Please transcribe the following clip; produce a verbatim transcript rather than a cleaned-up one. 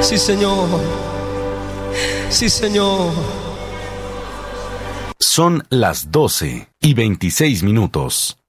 Sí, Señor. Sí, Señor. Son las doce y veintiséis minutos.